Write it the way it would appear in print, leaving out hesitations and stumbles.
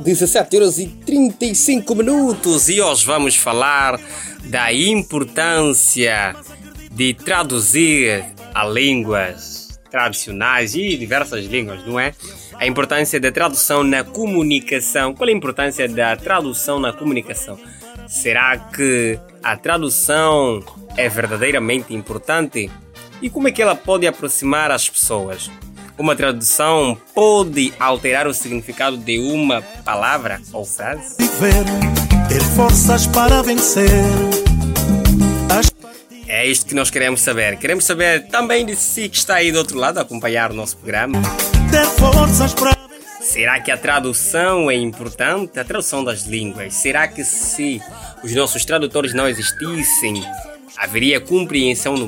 17h35 e hoje vamos falar da importância de traduzir a línguas tradicionais e diversas línguas, não é? A importância da tradução na comunicação. Qual é a importância da tradução na comunicação? Será que a tradução é verdadeiramente importante? E como é que ela pode aproximar as pessoas? Uma tradução pode alterar o significado de uma palavra ou frase? Ter forças para vencer. É isto que nós queremos saber. Queremos saber também de si que está aí do outro lado a acompanhar o nosso programa. Ter forças para... Será que a tradução é importante? A tradução das línguas. Será que se os nossos tradutores não existissem, haveria compreensão no